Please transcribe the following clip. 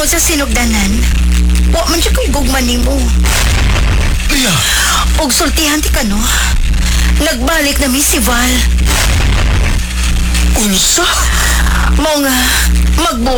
Tungod sa sinugdanan, wa man siya ko'y gugman nimo. Iya. Og sultihan ti kano, nagbalik na mi si Val. Unsa? Mao nga, magbuo